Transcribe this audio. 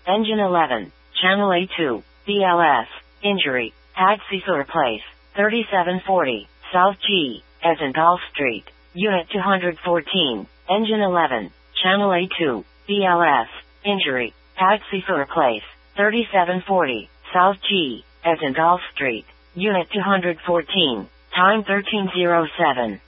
Engine 11, Channel A2, BLS, injury, Hagsisler Place, 3740, South G, as in Golf Street, Unit 214, Engine 11, Channel A2, BLS, injury, Hagsisler Place, 3740, South G, as in Golf Street, Unit 214, time 1307.